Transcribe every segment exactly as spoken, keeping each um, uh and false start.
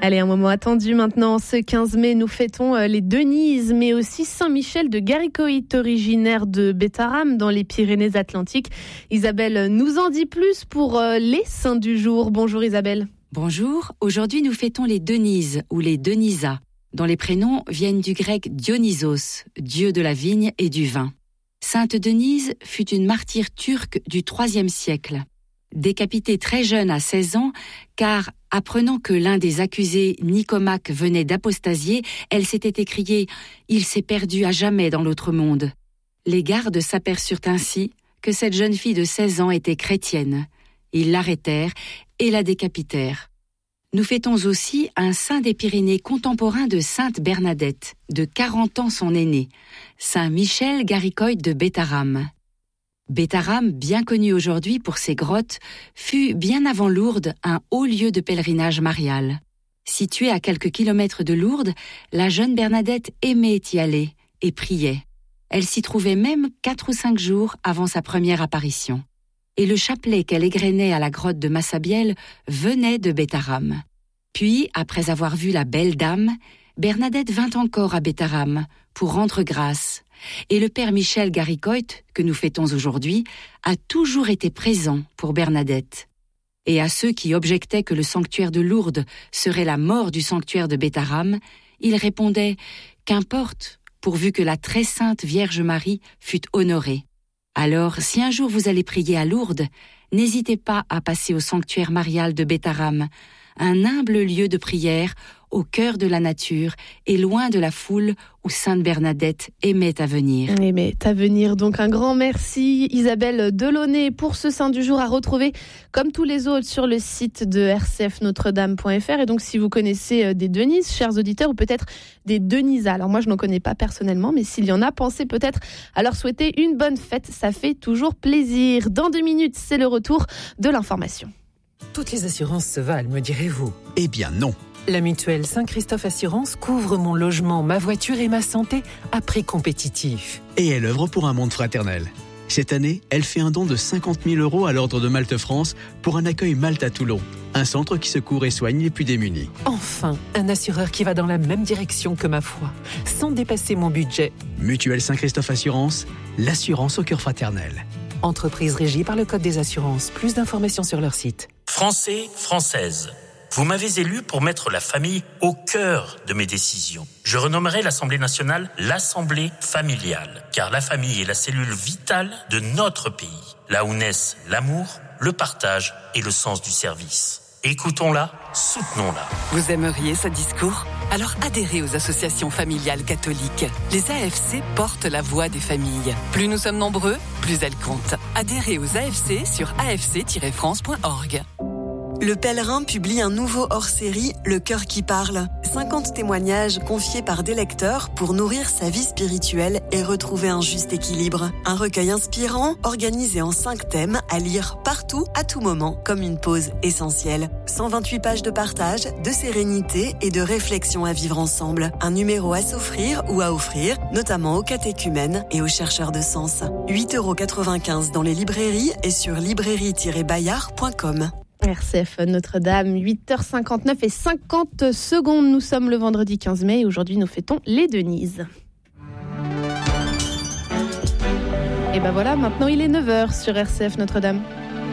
Allez, un moment attendu maintenant. Ce quinze mai, nous fêtons les Denises, mais aussi Saint-Michel de Garicoïte, originaire de Bétharram, dans les Pyrénées-Atlantiques. Isabelle nous en dit plus pour les saints du jour. Bonjour Isabelle. Bonjour, aujourd'hui nous fêtons les Denises ou les Denisas, dont les prénoms viennent du grec Dionysos, dieu de la vigne et du vin. Sainte Denise fut une martyre turque du troisième siècle. Décapitée très jeune à seize ans, car apprenant que l'un des accusés, Nicomaque, venait d'apostasier, elle s'était écriée « Il s'est perdu à jamais dans l'autre monde ». Les gardes s'aperçurent ainsi que cette jeune fille de seize ans était chrétienne. Ils l'arrêtèrent et la décapitèrent. Nous fêtons aussi un saint des Pyrénées contemporain de sainte Bernadette, de quarante ans son aîné, saint Michel Garicoïde de Bétharram. Bétharram, bien connu aujourd'hui pour ses grottes, fut bien avant Lourdes un haut lieu de pèlerinage marial. Située à quelques kilomètres de Lourdes, la jeune Bernadette aimait y aller et priait. Elle s'y trouvait même quatre ou cinq jours avant sa première apparition. Et le chapelet qu'elle égrenait à la grotte de Massabielle venait de Bétharram. Puis, après avoir vu la belle dame, Bernadette vint encore à Bétharram pour rendre grâce. Et le père Michel Garicoïte, que nous fêtons aujourd'hui, a toujours été présent pour Bernadette. Et à ceux qui objectaient que le sanctuaire de Lourdes serait la mort du sanctuaire de Bétharram, il répondait « Qu'importe, pourvu que la très sainte Vierge Marie fût honorée. » Alors, si un jour vous allez prier à Lourdes, n'hésitez pas à passer au sanctuaire marial de Bétharram, un humble lieu de prière au cœur de la nature et loin de la foule où Sainte Bernadette aimait à venir. Aimait à venir, donc un grand merci Isabelle Delaunay pour ce Saint du jour à retrouver comme tous les autres sur le site de r c f notre dame point f r. Et donc si vous connaissez des Denises, chers auditeurs, ou peut-être des Denisas, alors moi je n'en connais pas personnellement, mais s'il y en a, pensez peut-être à leur souhaiter une bonne fête, ça fait toujours plaisir. Dans deux minutes, c'est le retour de l'information. Toutes les assurances se valent, me direz-vous? Eh bien non. La mutuelle Saint-Christophe Assurance couvre mon logement, ma voiture et ma santé à prix compétitif. Et elle œuvre pour un monde fraternel. Cette année, elle fait un don de cinquante mille euros à l'Ordre de Malte France pour un accueil Malte à Toulon, un centre qui secourt et soigne les plus démunis. Enfin, un assureur qui va dans la même direction que ma foi, sans dépasser mon budget. Mutuelle Saint-Christophe Assurance, l'assurance au cœur fraternel. Entreprise régie par le Code des assurances. Plus d'informations sur leur site. Français, Françaises, vous m'avez élu pour mettre la famille au cœur de mes décisions. Je renommerai l'Assemblée nationale l'Assemblée familiale, car la famille est la cellule vitale de notre pays, là où naissent l'amour, le partage et le sens du service. Écoutons-la, soutenons-la. Vous aimeriez ce discours ? Alors adhérez aux associations familiales catholiques. Les A F C portent la voix des familles. Plus nous sommes nombreux, plus elles comptent. Adhérez aux A F C sur a f c tiret france point org. Le Pèlerin publie un nouveau hors-série, Le Cœur qui parle. cinquante témoignages confiés par des lecteurs pour nourrir sa vie spirituelle et retrouver un juste équilibre. Un recueil inspirant, organisé en cinq thèmes, à lire partout, à tout moment, comme une pause essentielle. cent vingt-huit pages de partage, de sérénité et de réflexion à vivre ensemble. Un numéro à s'offrir ou à offrir, notamment aux catéchumènes et aux chercheurs de sens. huit euros quatre-vingt-quinze dans les librairies et sur librairie tiret bayard point com. R C F Notre-Dame, huit heures cinquante-neuf et cinquante secondes. Nous sommes le vendredi quinze mai et aujourd'hui nous fêtons les Denises. Et ben voilà, maintenant il est neuf heures sur R C F Notre-Dame.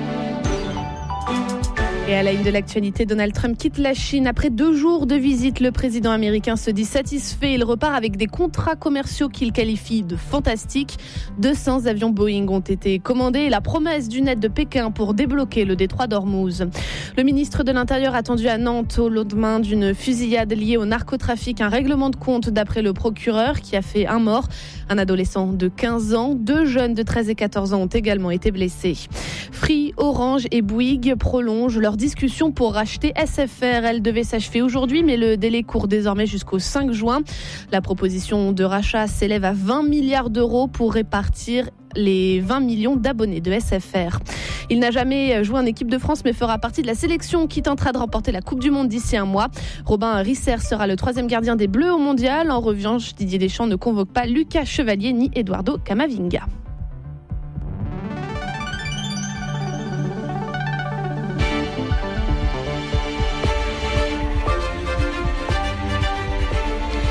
Et à la une de l'actualité, Donald Trump quitte la Chine. Après deux jours de visite, le président américain se dit satisfait. Il repart avec des contrats commerciaux qu'il qualifie de fantastiques. deux cents avions Boeing ont été commandés et la promesse d'une aide de Pékin pour débloquer le détroit d'Ormuz. Le ministre de l'Intérieur attendu à Nantes au lendemain d'une fusillade liée au narcotrafic. Un règlement de compte d'après le procureur qui a fait un mort. Un adolescent de quinze ans. Deux jeunes de treize et quatorze ans ont également été blessés. Free, Orange et Bouygues prolongent leur discussion pour racheter S F R. Elle devait s'achever aujourd'hui, mais le délai court désormais jusqu'au cinq juin. La proposition de rachat s'élève à vingt milliards d'euros pour répartir les vingt millions d'abonnés de S F R. Il n'a jamais joué en équipe de France, mais fera partie de la sélection qui tentera de remporter la Coupe du Monde d'ici un mois. Robin Risser sera le troisième gardien des Bleus au Mondial. En revanche, Didier Deschamps ne convoque pas Lucas Chevalier ni Eduardo Camavinga.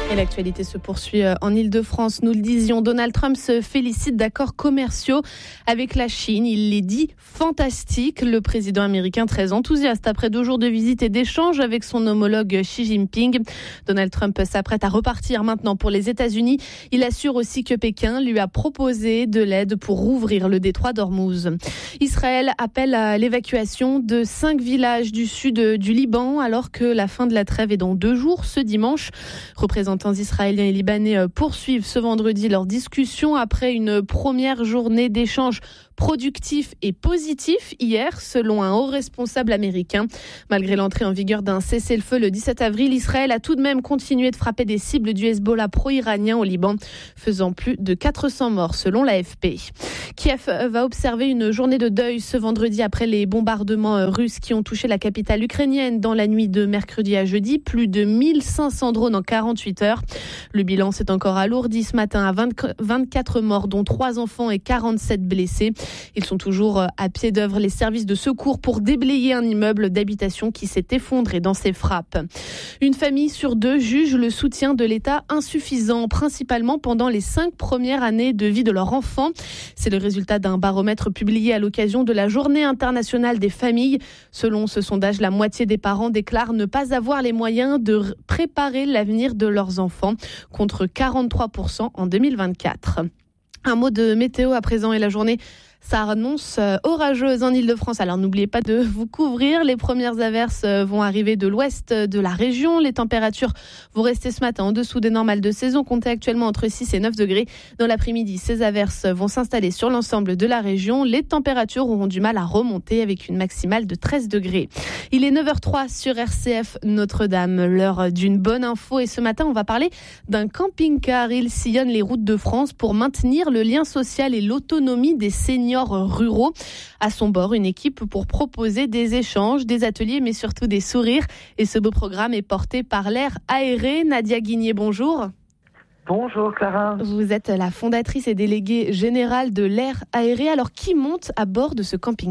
Et l'actualité se poursuit en Ile-de-France. Nous le disions, Donald Trump se félicite d'accords commerciaux avec la Chine. Il les dit fantastiques. Le président américain très enthousiaste après deux jours de visite et d'échanges avec son homologue Xi Jinping. Donald Trump s'apprête à repartir maintenant pour les États-Unis. Il assure aussi que Pékin lui a proposé de l'aide pour rouvrir le détroit d'Ormuz. Israël appelle à l'évacuation de cinq villages du sud du Liban alors que la fin de la trêve est dans deux jours, ce dimanche. Représentants israéliens et libanais poursuivent ce vendredi leurs discussions après une première journée d'échanges productif et positif hier, selon un haut responsable américain. Malgré l'entrée en vigueur d'un cessez-le-feu le dix-sept avril, Israël a tout de même continué de frapper des cibles du Hezbollah pro-iranien au Liban, faisant plus de quatre cents morts selon l'A F P. Kiev va observer une journée de deuil ce vendredi après les bombardements russes qui ont touché la capitale ukrainienne dans la nuit de mercredi à jeudi. Plus de mille cinq cents drones en quarante-huit heures. Le bilan s'est encore alourdi ce matin à vingt-quatre morts, dont trois enfants et quarante-sept blessés. Ils sont toujours à pied d'œuvre, les services de secours, pour déblayer un immeuble d'habitation qui s'est effondré dans ces frappes. Une famille sur deux juge le soutien de l'État insuffisant, principalement pendant les cinq premières années de vie de leur enfant. C'est le résultat d'un baromètre publié à l'occasion de la Journée internationale des familles. Selon ce sondage, la moitié des parents déclarent ne pas avoir les moyens de préparer l'avenir de leurs enfants, contre quarante-trois pour cent en deux mille vingt-quatre. Un mot de météo à présent et la journée s'annonce orageuse en Ile-de-France. Alors n'oubliez pas de vous couvrir. Les premières averses vont arriver de l'ouest de la région. Les températures vont rester ce matin en dessous des normales de saison, comptées actuellement entre six et neuf degrés. Dans l'après-midi, ces averses vont s'installer sur l'ensemble de la région. Les températures auront du mal à remonter avec une maximale de treize degrés. Il est neuf heures zéro trois sur R C F Notre-Dame, l'heure d'une bonne info. Et ce matin, on va parler d'un camping-car. Il sillonne les routes de France pour maintenir le lien social et l'autonomie des seniors ruraux. À son bord, une équipe pour proposer des échanges, des ateliers, mais surtout des sourires. Et ce beau programme est porté par l'Air Aéré. Nadia Guigné, bonjour. Bonjour Clara. Vous êtes la fondatrice et déléguée générale de l'Air Aéré. Alors, qui monte à bord de ce camping-car ?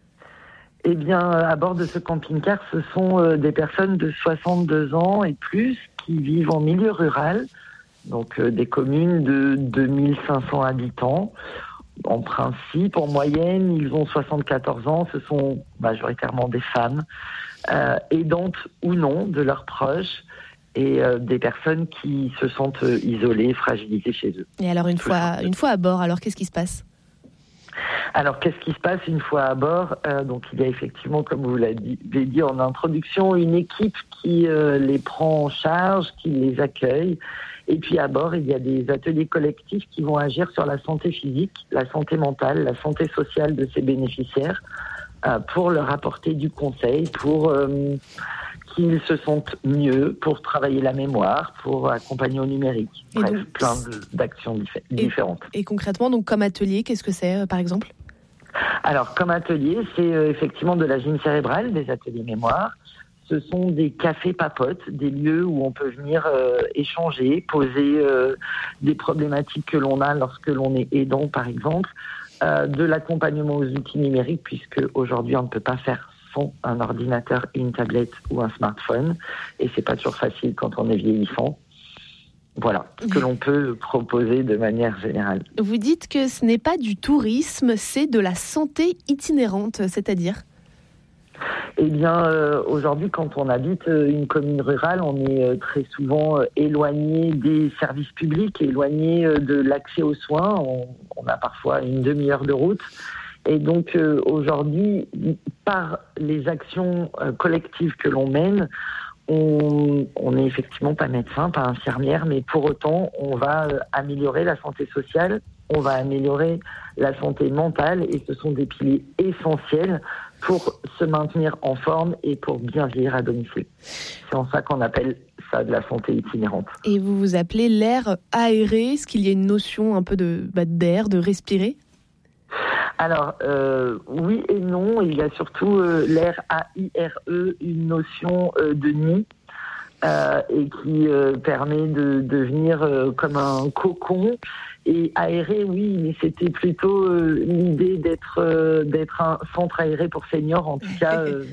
Eh bien, à bord de ce camping-car, ce sont des personnes de soixante-deux ans et plus qui vivent en milieu rural, donc des communes de deux mille cinq cents habitants. En principe, en moyenne, ils ont soixante-quatorze ans. Ce sont majoritairement des femmes, euh, aidantes ou non de leurs proches, et euh, des personnes qui se sentent isolées, fragilisées chez eux. Et alors, une fois, une fois à bord, alors qu'est-ce qui se passe ? Alors, qu'est-ce qui se passe une fois à bord ? euh, Donc, il y a effectivement, comme vous l'avez dit, dit en introduction, une équipe qui euh, les prend en charge, qui les accueille. Et puis à bord, il y a des ateliers collectifs qui vont agir sur la santé physique, la santé mentale, la santé sociale de ces bénéficiaires, euh, pour leur apporter du conseil, pour euh, qu'ils se sentent mieux, pour travailler la mémoire, pour accompagner au numérique. Et Bref, donc, plein de, d'actions dif- et, différentes. Et concrètement, donc comme atelier, qu'est-ce que c'est, euh, par exemple ? Alors, comme atelier, c'est euh, effectivement de la gym cérébrale, des ateliers mémoire. Ce sont des cafés papotes, des lieux où on peut venir euh, échanger, poser euh, des problématiques que l'on a lorsque l'on est aidant, par exemple, euh, de l'accompagnement aux outils numériques, puisque aujourd'hui on ne peut pas faire sans un ordinateur, une tablette ou un smartphone, et c'est pas toujours facile quand on est vieillissant. Voilà ce que l'on peut proposer de manière générale. Vous dites que ce n'est pas du tourisme, c'est de la santé itinérante, c'est-à-dire ? Eh bien, euh, aujourd'hui, quand on habite euh, une commune rurale, on est euh, très souvent euh, éloigné des services publics, éloigné euh, de l'accès aux soins. On, on a parfois une demi-heure de route. Et donc, euh, aujourd'hui, par les actions euh, collectives que l'on mène, on n'est effectivement pas médecin, pas infirmière, mais pour autant, on va euh, améliorer la santé sociale, on va améliorer la santé mentale, et ce sont des piliers essentiels pour se maintenir en forme et pour bien vieillir à domicile. C'est en ça qu'on appelle ça de la santé itinérante. Et vous vous appelez l'air aéré, est-ce qu'il y a une notion un peu de, bah, d'air, de respirer ? Alors, euh, oui et non. Il y a surtout euh, l'air A I R E, une notion euh, de nid, euh, et qui euh, permet de devenir euh, comme un cocon. Et aéré, oui, mais c'était plutôt euh, l'idée d'être, euh, d'être un centre aéré pour seniors. En tout cas, euh,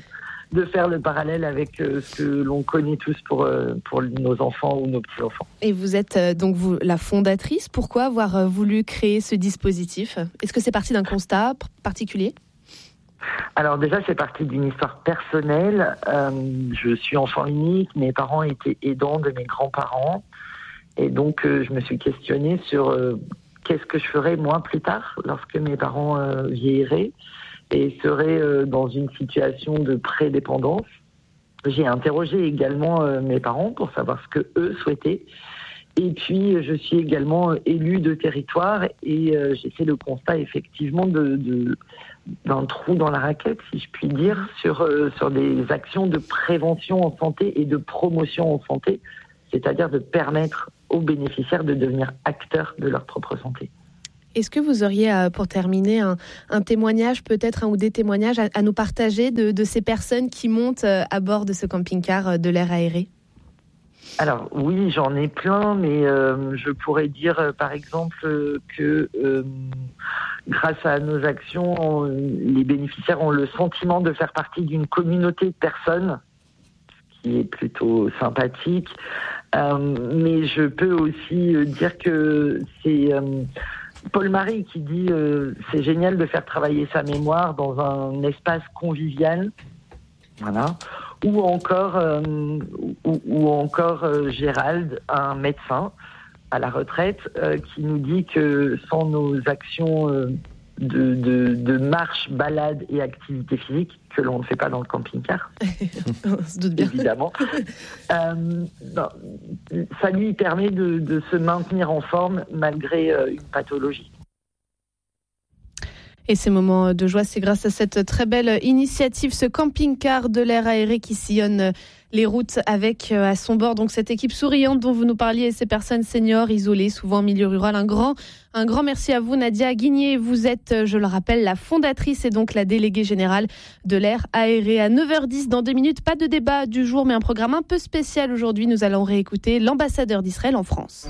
de faire le parallèle avec euh, ce que l'on connaît tous pour, euh, pour nos enfants ou nos petits-enfants. Et vous êtes euh, donc vous, la fondatrice. Pourquoi avoir euh, voulu créer ce dispositif ? Est-ce que c'est parti d'un constat p- particulier ? Alors déjà, c'est parti d'une histoire personnelle. Euh, je suis enfant unique, mes parents étaient aidants de mes grands-parents. Et donc, euh, je me suis questionnée sur euh, qu'est-ce que je ferais moi plus tard, lorsque mes parents euh, vieilliraient et seraient euh, dans une situation de prédépendance. J'ai interrogé également euh, mes parents pour savoir ce que eux souhaitaient. Et puis, je suis également élue de territoire et euh, j'ai fait le constat effectivement de, de, d'un trou dans la raquette, si je puis dire, sur, euh, sur des actions de prévention en santé et de promotion en santé, c'est-à-dire de permettre aux bénéficiaires de devenir acteurs de leur propre santé. Est-ce que vous auriez, pour terminer, un, un témoignage, peut-être un ou des témoignages à, à nous partager de, de ces personnes qui montent à bord de ce camping-car de l'air aéré ? Alors oui, j'en ai plein, mais euh, je pourrais dire euh, par exemple euh, que euh, grâce à nos actions, on, les bénéficiaires ont le sentiment de faire partie d'une communauté de personnes, ce qui est plutôt sympathique. Euh, mais je peux aussi euh, dire que c'est euh, Paul Marie qui dit euh, c'est génial de faire travailler sa mémoire dans un espace convivial. Voilà. Ou encore, euh, ou, ou encore euh, Gérald, un médecin à la retraite, euh, qui nous dit que sans nos actions euh, de, de, de marche, balade et activité physique, que l'on ne fait pas dans le camping-car, on se doute bien. Évidemment, euh, non, ça lui permet de, de se maintenir en forme malgré euh, une pathologie. Et ces moments de joie, c'est grâce à cette très belle initiative, ce camping-car de l'air aéré qui sillonne les routes avec à son bord donc cette équipe souriante dont vous nous parliez et ces personnes seniors isolées, souvent en milieu rural. Un grand, un grand merci à vous, Nadia Guigné. Vous êtes, je le rappelle, la fondatrice et donc la déléguée générale de l'air aéré. À neuf heures dix, dans deux minutes, pas de débat du jour, mais un programme un peu spécial aujourd'hui. Nous allons réécouter l'ambassadeur d'Israël en France.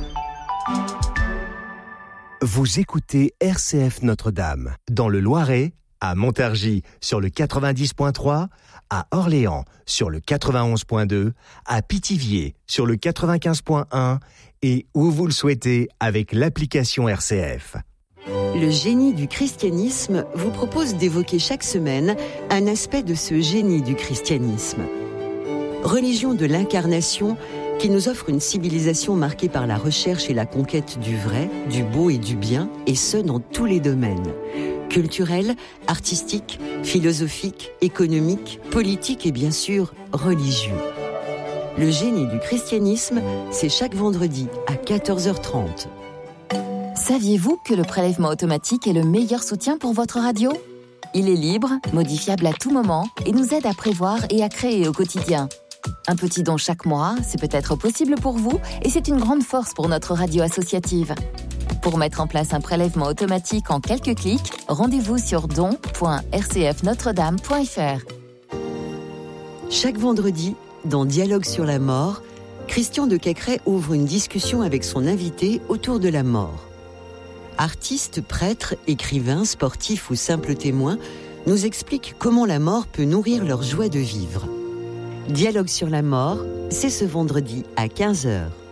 Vous écoutez R C F Notre-Dame, dans le Loiret, à Montargis sur le quatre-vingt-dix point trois, à Orléans sur le quatre-vingt-onze point deux, à Pithiviers sur le quatre-vingt-quinze point un et où vous le souhaitez avec l'application R C F. Le génie du christianisme vous propose d'évoquer chaque semaine un aspect de ce génie du christianisme. Religion de l'incarnation qui nous offre une civilisation marquée par la recherche et la conquête du vrai, du beau et du bien, et ce dans tous les domaines. Culturel, artistique, philosophique, économique, politique et bien sûr religieux. Le génie du christianisme, c'est chaque vendredi à quatorze heures trente. Saviez-vous que le prélèvement automatique est le meilleur soutien pour votre radio ? Il est libre, modifiable à tout moment et nous aide à prévoir et à créer au quotidien. Un petit don chaque mois, c'est peut-être possible pour vous et c'est une grande force pour notre radio associative. Pour mettre en place un prélèvement automatique en quelques clics, rendez-vous sur don point r c f notre dame point f r. Chaque vendredi, dans Dialogue sur la mort, Christian de Quecret ouvre une discussion avec son invité autour de la mort. Artistes, prêtres, écrivains, sportifs ou simples témoins nous expliquent comment la mort peut nourrir leur joie de vivre. Dialogue sur la mort, c'est ce vendredi à quinze heures.